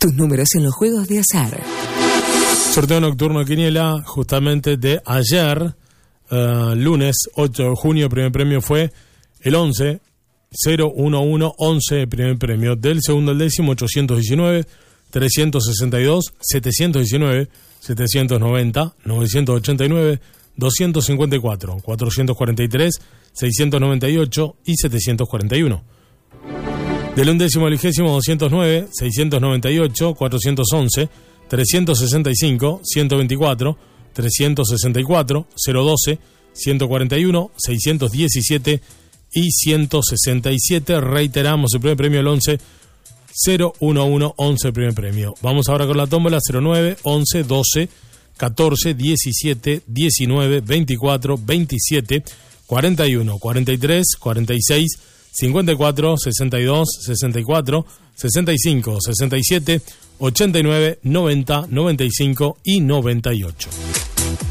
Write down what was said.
tus números en los juegos de azar. Sorteo nocturno de Quiniela, justamente de ayer, lunes 8 de junio. Primer premio fue el 11, 01111, el primer premio. Del segundo al décimo, 819, 362, 719, 790, 989, 254, 443, 698 y 741. Del undécimo al vigésimo, 209, 698, 411, 365, 124, 364, 012, 141, 617 y 167. Reiteramos, el primer premio el 11, 01111, el primer premio. Vamos ahora con la tómbola 09, 11, 12, 14, 17, 19, 24, 27, 41, 43, 46, 54, 62, 64, 65, 67, 89, 90, 95 y 98.